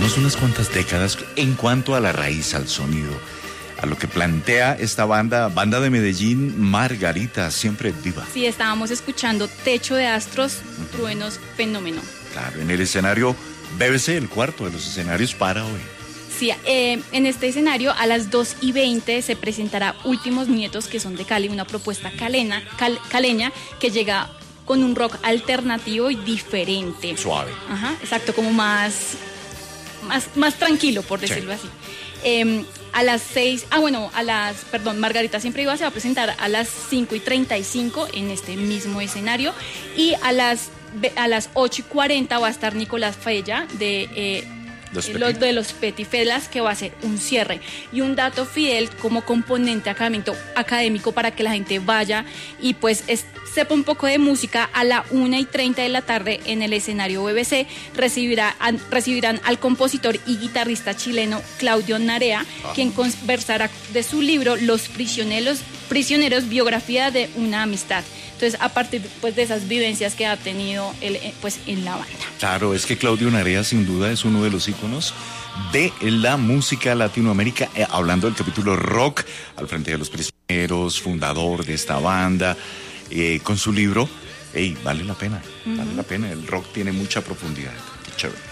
tenemos unas cuantas décadas en cuanto a la raíz, al sonido, a lo que plantea esta banda de Medellín, Margarita, siempre viva. Sí, estábamos escuchando Techo de Astros, Truenos, Fenómeno. Claro, en el escenario BBC, el cuarto de los escenarios para hoy. Sí, en este escenario a las 2:20 se presentará Últimos Nietos, que son de Cali, una propuesta caleña que llega con un rock alternativo y diferente. Suave. Ajá, exacto, como más tranquilo, por decirlo así. A las 6, Margarita Siempre Viva se va a presentar a las 5:35 en este mismo escenario, y a las 8:40 va a estar Nicolás Fella de los Petit Felas, que va a ser un cierre. Y un dato, Fidel, como componente académico para que la gente vaya y pues sepa un poco de música, a la 1:30 de la tarde en el escenario BBC recibirán al compositor y guitarrista chileno Claudio Narea, quien conversará de su libro Los Prisioneros, biografía de una amistad. Entonces, a partir pues, de esas vivencias que ha tenido él pues, en la banda. Claro, es que Claudio Narea sin duda es uno de los íconos de la música Latinoamérica, hablando del capítulo rock, al frente de los Prisioneros, fundador de esta banda, con su libro. Vale la pena, el rock tiene mucha profundidad. Chévere.